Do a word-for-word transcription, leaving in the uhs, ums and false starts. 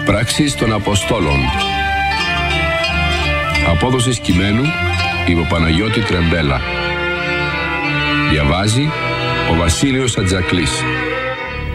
Πράξεις των Αποστόλων. Απόδοση κειμένου η Παναγιώτη Τρεμπέλα. Διαβάζει ο Βασίλειος Ατζακλής.